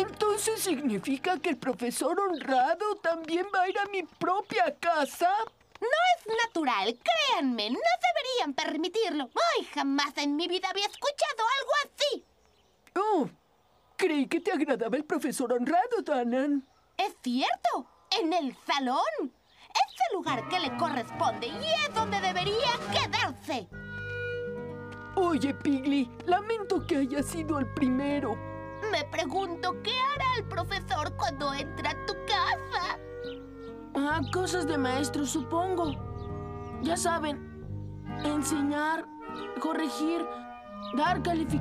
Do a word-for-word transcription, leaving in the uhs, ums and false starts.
¿Entonces significa que el profesor Honrado también va a ir a mi propia casa? No es natural, créanme, no deberían permitirlo. Ay, jamás en mi vida había escuchado algo así. Oh, creí que te agradaba el profesor Honrado, Danan. Es cierto, en el salón. Es el lugar que le corresponde y es donde debería quedarse. Oye, Piggy, lamento que haya sido el primero. Me pregunto qué hará el profesor cuando entre a tu casa. Ah, cosas de maestro, supongo. Ya saben, enseñar, corregir, dar calificaciones.